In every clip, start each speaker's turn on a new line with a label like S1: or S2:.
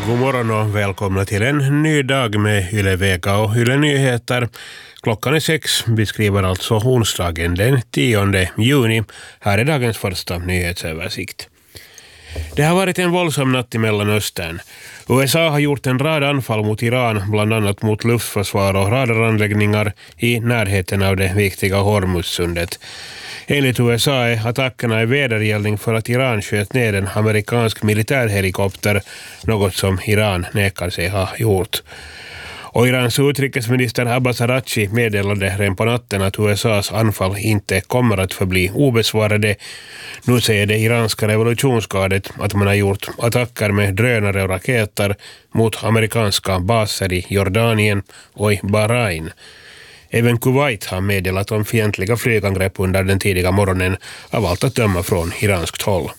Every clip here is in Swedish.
S1: God morgon och välkomna till en ny dag med Yle Vega och Yle Nyheter. Klockan är 6, vi skriver alltså onsdagen den 10 juni. Här är dagens första nyhetsöversikt. Det har varit en våldsam natt i Mellanöstern. USA har gjort en rad anfall mot Iran, bland annat mot luftförsvar och radaranläggningar i närheten av det viktiga Hormuzsundet. Enligt USA är attackerna en vedergällning för att Iran sköt ner en amerikansk militärhelikopter, något som Iran nekar sig ha gjort. Och Irans utrikesminister Abbas Araghchi meddelade redan på natten att USAs anfall inte kommer att förbli obesvarade. Nu säger det iranska revolutionsgardet att man har gjort attacker med drönare och raketer mot amerikanska baser i Jordanien och i Bahrain. Även Kuwait har meddelat om fientliga flygangrepp under den tidiga morgonen, av allt att döma från iranskt håll.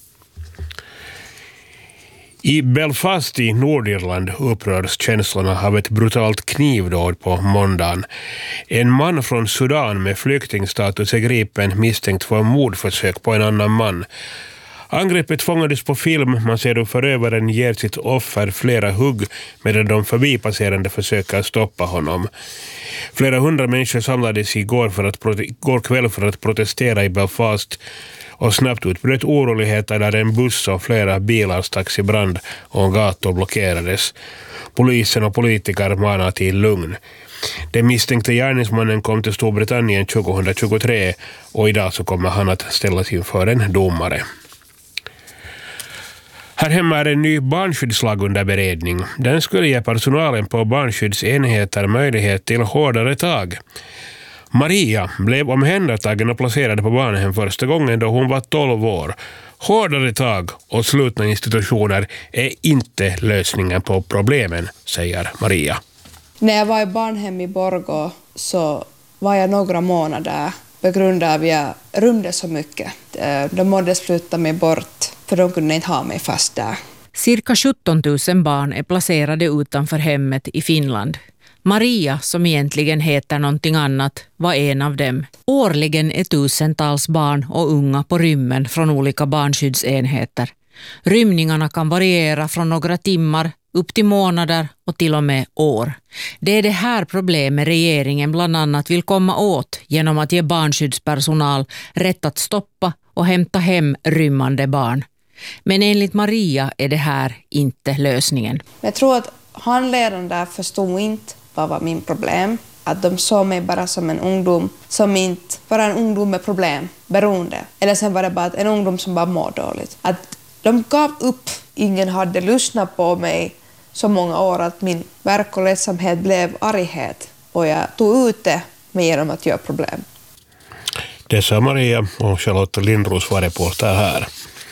S1: I Belfast i Nordirland upprörs känslorna av ett brutalt knivdåd på måndagen. En man från Sudan med flyktingstatus är gripen misstänkt för mordförsök på en annan man. Angreppet fångades på film. Man ser hur förövaren ger sitt offer flera hugg medan de förbipasserande försöker stoppa honom. Flera hundra människor samlades igår kväll för att protestera i Belfast, och snabbt utbröt oroligheter där en buss och flera bilar stacks i brand och gator blockerades. Polisen och politiker manar till lugn. Den misstänkte gärningsmannen kom till Storbritannien 2023 och idag så kommer han att ställas inför en domare. Här hemma är en ny barnskyddslag under beredning. Den skulle ge personalen på barnskyddsenheter möjlighet till hårdare tag. Maria blev omhändertagen och placerad på barnhem första gången då hon var 12 år. Hårdare tag och slutna institutioner är inte lösningen på problemen, säger Maria.
S2: När jag var i barnhem i Borgå så var jag några månader på grund av att jag rymde så mycket. De mådde sluta mig bort för de kunde inte ha mig fast där.
S3: Cirka 17 000 barn är placerade utanför hemmet i Finland. Maria, som egentligen heter någonting annat, var en av dem. Årligen är tusentals barn och unga på rymmen från olika barnskyddsenheter. Rymningarna kan variera från några timmar upp till månader och till och med år. Det är det här problemet regeringen bland annat vill komma åt genom att ge barnskyddspersonal rätt att stoppa och hämta hem rymmande barn. Men enligt Maria är det här inte lösningen.
S2: Jag tror att handledaren där förstod inte vad var min problem. Att de såg mig bara som en ungdom som inte var en ungdom med problem, beroende. Eller sen var det bara en ungdom som bara mår dåligt. Att de gav upp. Ingen hade lyssnat på mig så många år att min verk och ledsamhet blev arghet. Och jag tog ut det med genom att göra problem.
S1: Det sa Maria och Charlotte Lindros var reporter här.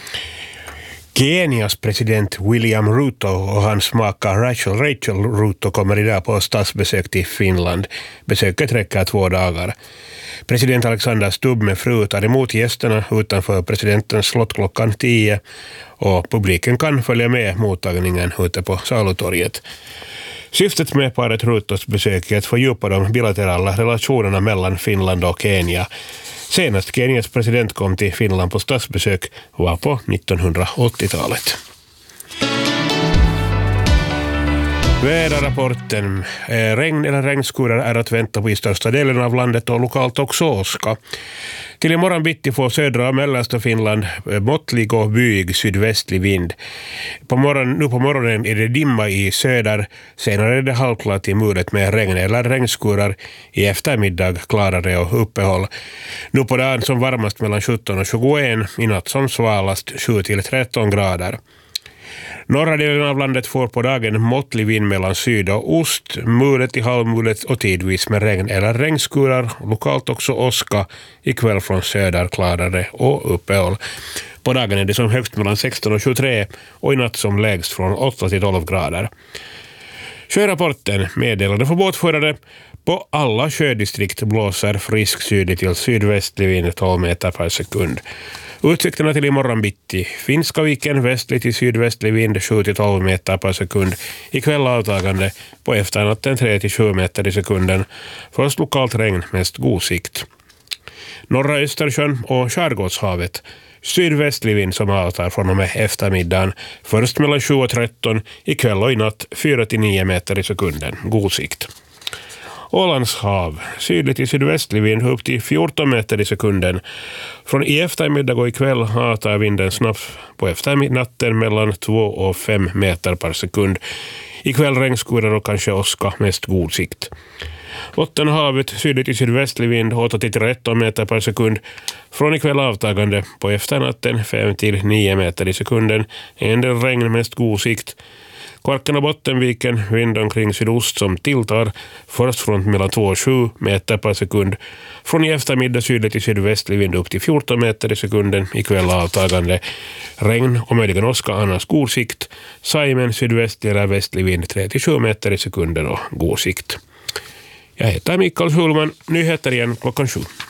S1: Kenias president William Ruto och hans maka Rachel Ruto kommer idag på statsbesök till Finland. Besöket räcker 2 dagar. President Alexander Stubb med fru tar emot gästerna utanför presidentens slott klockan 10 och publiken kan följa med mottagningen ute på Salutorget. Syftet med paret Rutos besök är att fördjupa de bilaterala relationerna mellan Finland och Kenya. Senast Kenias president kom till Finland på statsbesök var på 1980-talet. Väderrapporten. Regn eller regnskurar är att vänta på i största delen av landet och lokalt också åska. Till imorgon bitti får södra och mellersta Finland måttlig och byig sydvästlig vind. Nu på morgonen är det dimma i söder, senare är det halvklart i muret med regn eller regnskurar. I eftermiddag klarare och uppehåll. Nu på dagen som varmast mellan 17 och 21, i natt som svalast 7-13 grader. Norra delen av landet får på dagen måttlig vind mellan syd och ost, mulet till halvmulet och tidvis med regn eller regnskurar, lokalt också åska, ikväll från söder klarare och uppehåll. På dagen är det som högst mellan 16 och 23 och i natt som lägst från 8 till 12 grader. Sjörapporten meddelade för båtförare. På alla sjödistrikt blåser frisk sydlig till sydvästlig vind 12 meter per sekund. Utsikterna till imorgon bitti. Finska viken västlig till sydvästlig vind 7-12 meter per sekund. Ikväll avtagande, på efternatten 3-7 meter i sekunden. Först lokalt regn, mest god sikt. Norra Östersjön och Skärgårdshavet. Sydvästlig vind som avtar från och med eftermiddagen. Först mellan 7 och 13, ikväll och i natt 4-9 meter i sekunden. God sikt. Ålands hav, sydligt i sydvästlig vind upp till 14 meter i sekunden. Från i eftermiddag och ikväll avtar vinden snabbt på eftermidnatten mellan 2 och 5 meter per sekund. Ikväll regnskurar och kanske åska, mest god sikt. Bottenhavet, sydligt i sydvästlig vind 8-13 meter per sekund. Från ikväll avtagande på efternatten 5-9 meter i sekunden. En del regn, mest god sikt. Kvarken och Bottenviken, vind omkring sydost som tilltar, först från mellan 2 och 7 meter per sekund. Från i eftermiddag sydligt i sydvästlig vind upp till 14 meter i sekunden, ikväll avtagande. Regn och möjligen åska, annars god sikt. Saimen, sydvästlig eller västlig vind 3-7 meter i sekunden och god sikt. Jag heter Mikael Schulman, nyheter igen klockan 7.